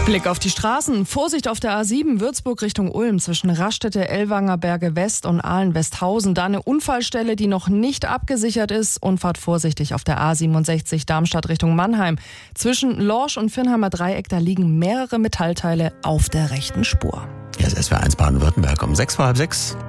Blick auf die Straßen. Vorsicht auf der A7 Würzburg Richtung Ulm zwischen Raststätte, Ellwanger Berge West und Ahlen-Westhausen. Da eine Unfallstelle, die noch nicht abgesichert ist. Und fahrt vorsichtig auf der A67 Darmstadt Richtung Mannheim. Zwischen Lorsch und Vinnheimer Dreieck, da liegen mehrere Metallteile auf der rechten Spur. Hier ist SWR1 Baden-Württemberg um 6:06.